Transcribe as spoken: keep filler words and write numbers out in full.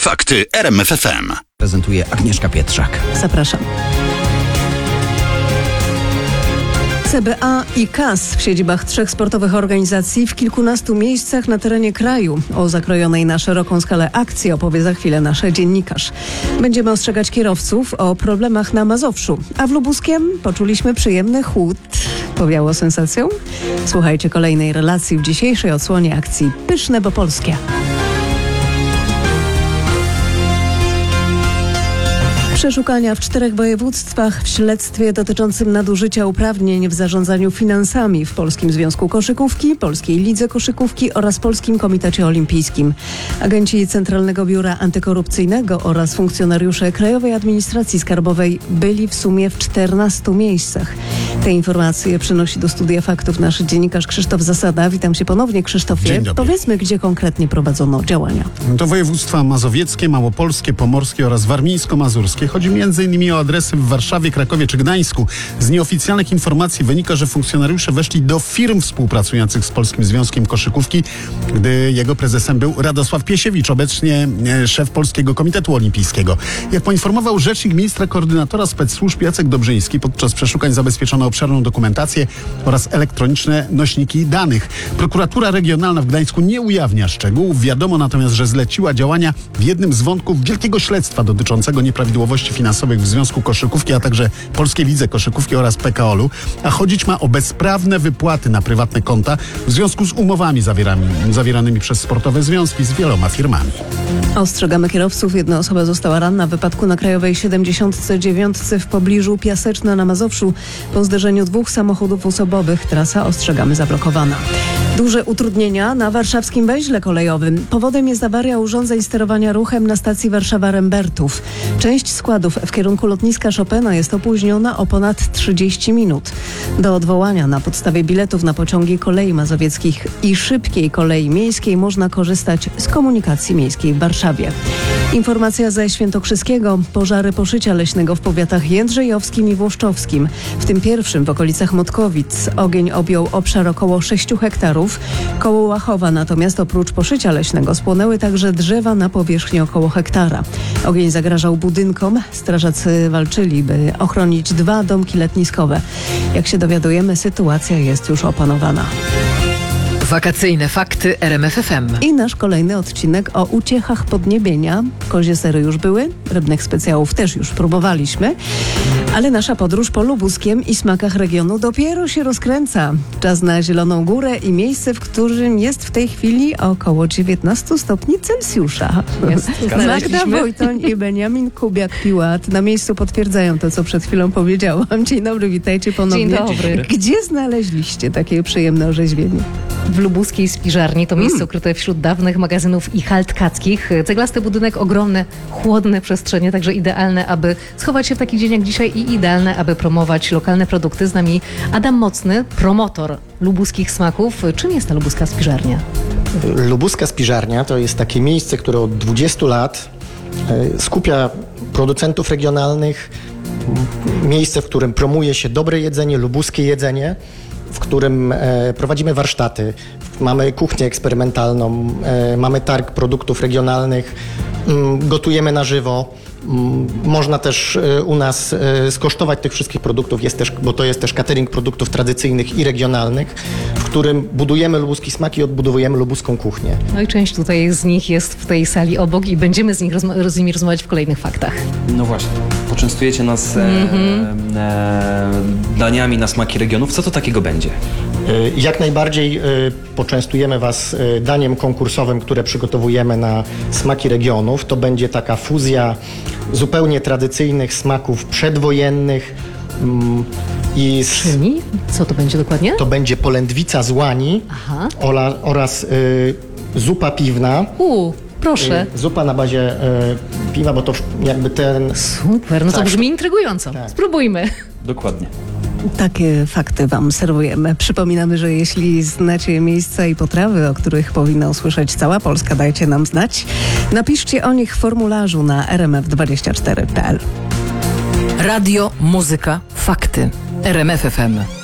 Fakty R M F F M. Prezentuje Agnieszka Pietrzak. Zapraszam. C B A i K A S w siedzibach trzech sportowych organizacji w kilkunastu miejscach na terenie kraju. O zakrojonej na szeroką skalę akcji opowie za chwilę nasz dziennikarz. Będziemy ostrzegać kierowców o problemach na Mazowszu. A w Lubuskiem poczuliśmy przyjemny chłód. Powiało sensacją? Słuchajcie kolejnej relacji w dzisiejszej odsłonie akcji Pyszne, bo polskie. Przeszukania w czterech województwach w śledztwie dotyczącym nadużycia uprawnień w zarządzaniu finansami w Polskim Związku Koszykówki, Polskiej Lidze Koszykówki oraz Polskim Komitecie Olimpijskim. Agenci Centralnego Biura Antykorupcyjnego oraz funkcjonariusze Krajowej Administracji Skarbowej byli w sumie w czternastu miejscach. Te informacje przynosi do Studia Faktów nasz dziennikarz Krzysztof Zasada. Witam się ponownie, Krzysztofie. Dzień dobry. Powiedzmy, gdzie konkretnie prowadzono działania. To województwa mazowieckie, małopolskie, pomorskie oraz warmińsko-mazurskie. Chodzi między innymi o adresy w Warszawie, Krakowie czy Gdańsku. Z nieoficjalnych informacji wynika, że funkcjonariusze weszli do firm współpracujących z Polskim Związkiem Koszykówki, gdy jego prezesem był Radosław Piesiewicz, obecnie szef Polskiego Komitetu Olimpijskiego. Jak poinformował rzecznik ministra koordynatora spec-służb Jacek Dobrzyński, podczas przeszukań zabezpieczono obszerną dokumentację oraz elektroniczne nośniki danych. Prokuratura Regionalna w Gdańsku nie ujawnia szczegółów. Wiadomo natomiast, że zleciła działania w jednym z wątków wielkiego śledztwa dotyczącego nieprawidłowości finansowych w Związku Koszykówki, a także Polskiej Lidze Koszykówki oraz P K O L-u, a chodzić ma o bezprawne wypłaty na prywatne konta w związku z umowami zawierami, zawieranymi przez sportowe związki z wieloma firmami. Ostrzegamy kierowców. Jedna osoba została ranna w wypadku na Krajowej siedemdziesiątce dziewiątce w pobliżu Piaseczna na Mazowszu. Po zderzeniu dwóch samochodów osobowych trasa, ostrzegamy, zablokowana. Duże utrudnienia na warszawskim węźle kolejowym. Powodem jest awaria urządzeń sterowania ruchem na stacji Warszawa-Rembertów. Część składów w kierunku lotniska Chopina jest opóźniona o ponad trzydzieści minut. Do odwołania na podstawie biletów na pociągi kolei mazowieckich i szybkiej kolei miejskiej można korzystać z komunikacji miejskiej w Warszawie. Informacja ze Świętokrzyskiego. Pożary poszycia leśnego w powiatach jędrzejowskim i włoszczowskim. W tym pierwszym w okolicach Motkowic. Ogień objął obszar około sześciu hektarów. Koło Łachowa natomiast oprócz poszycia leśnego spłonęły także drzewa na powierzchni około hektara. Ogień zagrażał budynkom. Strażacy walczyli, by ochronić dwa domki letniskowe. Jak się dowiadujemy, sytuacja jest już opanowana. Wakacyjne fakty R M F F M. I nasz kolejny odcinek o uciechach podniebienia. Kozie sery już były, rybnych specjałów też już próbowaliśmy, ale nasza podróż po Lubuskiem i smakach regionu dopiero się rozkręca. Czas na Zieloną Górę i miejsce, w którym jest w tej chwili około dziewiętnaście stopni Celsjusza. Jest. Magda Wojtoń i Beniamin Kubiak-Piłat na miejscu potwierdzają to, co przed chwilą powiedziałam. Dzień dobry, witajcie ponownie. Dzień dobry. Gdzie znaleźliście takie przyjemne orzeźwienie? W lubuskiej spiżarni, to miejsce ukryte wśród dawnych magazynów i hal tkackich. Ceglasty budynek, ogromne, chłodne przestrzenie, także idealne, aby schować się w taki dzień jak dzisiaj i idealne, aby promować lokalne produkty. Z nami Adam Mocny, promotor lubuskich smaków. Czym jest ta lubuska spiżarnia? Lubuska spiżarnia to jest takie miejsce, które od dwudziestu lat skupia producentów regionalnych. Miejsce, w którym promuje się dobre jedzenie, lubuskie jedzenie, w którym e, prowadzimy warsztaty, mamy kuchnię eksperymentalną, e, mamy targ produktów regionalnych, m, gotujemy na żywo. M, można też e, u nas e, skosztować tych wszystkich produktów, jest też, bo to jest też catering produktów tradycyjnych i regionalnych, w którym budujemy lubuskie smaki i odbudowujemy lubuską kuchnię. No i część tutaj z nich jest w tej sali obok i będziemy z, nich rozma- z nimi rozmawiać w kolejnych faktach. No właśnie, poczęstujecie nas e, Mm-hmm. e, daniami na smaki regionów. Co to takiego będzie? E, jak najbardziej e, poczęstujemy Was e, daniem konkursowym, które przygotowujemy na smaki regionów. To będzie taka fuzja zupełnie tradycyjnych smaków przedwojennych mm, i z, Czyli? Co to będzie dokładnie? to będzie polędwica z łani Aha. ola, oraz y, zupa piwna. U, proszę. Y, zupa na bazie y, piwa, bo to jakby ten... Super, no to Tak. brzmi intrygująco. Tak. Spróbujmy. Dokładnie. Takie fakty wam serwujemy. Przypominamy, że jeśli znacie miejsca i potrawy, o których powinna usłyszeć cała Polska, dajcie nam znać. Napiszcie o nich w formularzu na r m f dwadzieścia cztery kropka p l. Radio, muzyka, fakty. R M F F M.